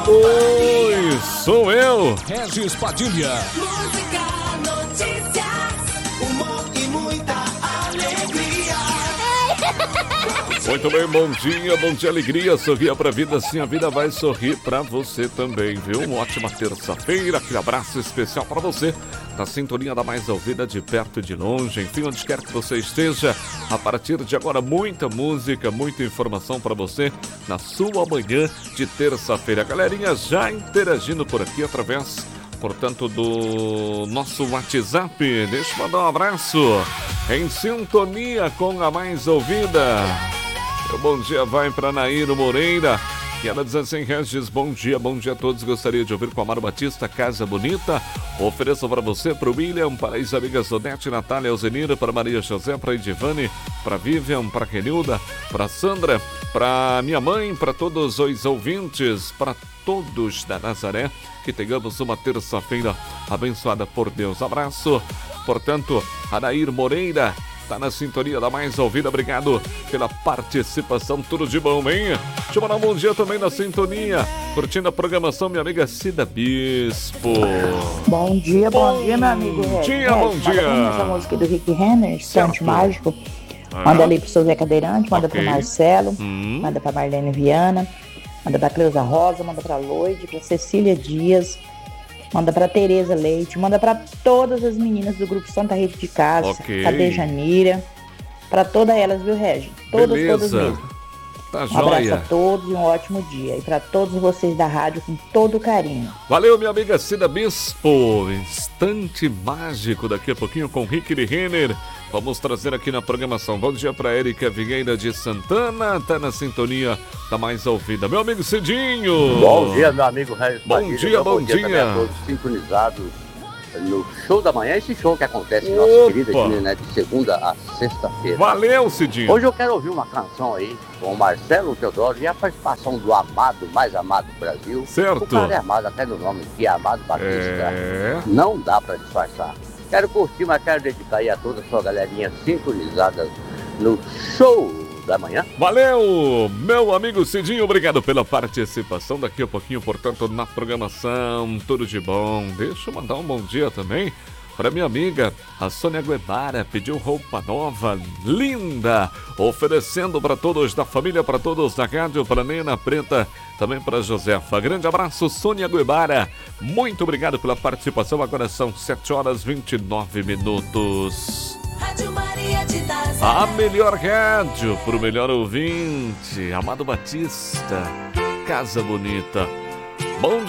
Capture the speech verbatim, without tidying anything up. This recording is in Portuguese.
Oi, sou eu, Regis Padilha. Música, notícias, humor e muita alegria. muito bem, bom dia, bom dia, alegria, sorria pra vida, assim a vida vai sorrir pra você também, viu? Uma ótima terça-feira, aquele abraço especial pra você, na sintonia da mais ouvida de perto e de longe, enfim, onde quer que você esteja, a partir de agora, muita música, muita informação pra você, na sua manhã de terça-feira. Galerinha já interagindo por aqui através, portanto, do nosso WhatsApp, deixa eu mandar um abraço, em sintonia com a mais ouvida. Meu bom dia vai para Nairo Moreira, e ela diz assim: Regis, bom dia, bom dia a todos, gostaria de ouvir com a Amaro Batista, Casa Bonita, ofereço para você, para o William, para as amigas Odete, Natália, Alzenira, para Maria José, para Edivane, para Vivian, para Renilda, para Sandra, para minha mãe, para todos os ouvintes, para todos da Nazaré, que tenhamos uma terça-feira abençoada por Deus. Abraço, portanto, Anair Moreira, tá na sintonia da mais ouvida, obrigado pela participação, tudo de bom, hein? Deixa eu mandar um bom dia também na sintonia, curtindo a programação, minha amiga Cida Bispo. Bom dia, bom, bom dia, meu amigo Bom Regis. dia, bom dia. Essa música do Rick Renner, Instante Mágico, ah. manda ali pro seu Zé Cadeirante, manda okay. pro Marcelo, hum. manda pra Marlene Viana, manda pra Cleusa Rosa, manda pra Loide, pra Cecília Dias, manda pra Tereza Leite, manda pra todas as meninas do grupo Santa Rita de Casa, okay. a Dejanira, pra todas elas, viu, Regis? Todas, beleza. todas mesmo. Tá um joia. abraço a todos e um ótimo dia. E pra todos vocês da rádio, com todo carinho. Valeu, minha amiga Cida Bispo. Instante mágico daqui a pouquinho com Rick Renner. Vamos trazer aqui na programação. Bom dia pra Erika Vigueira de Santana. Tá na sintonia da mais ouvida. Meu amigo Cidinho. Bom dia, meu amigo Regis Bom Padilha. dia, bom, bom dia. dia. A todos sintonizados no show da manhã. Esse show que acontece em nossa querida Guiné, de segunda a sexta-feira. Valeu, Cidinho. Hoje eu quero ouvir uma canção aí com o Marcelo Teodoro e a participação do amado, mais amado do Brasil. Certo. O cara é amado até no nome, que é Amado Batista. É... Não dá pra disfarçar. Quero curtir, mas quero dedicar aí a toda a sua galerinha sintonizada no show da manhã. Valeu, meu amigo Cidinho, obrigado pela participação. Daqui a pouquinho, portanto, na programação, tudo de bom. Deixa eu mandar um bom dia também para minha amiga, a Sônia Guevara, pediu roupa nova, linda, oferecendo para todos da família, para todos da rádio, para Nena Preta, também para Josefa. Grande abraço, Sônia Guevara. Muito obrigado pela participação. Agora são sete horas e vinte e nove minutos. Rádio Maria de Nazaré. A melhor rádio pro melhor ouvinte, Amado Batista, Casa Bonita. Bom